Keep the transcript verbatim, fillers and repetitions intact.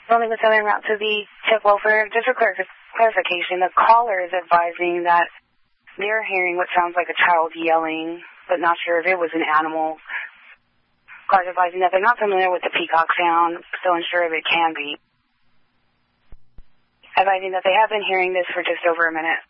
Rolling with Southern Route to the tip welfare. Just for clar- clarification, the caller is advising that they're hearing what sounds like a child yelling, but not sure if it was an animal. Car's advising that they're not familiar with the peacock sound, so unsure if it can be. Advising that they have been hearing this for just over a minute.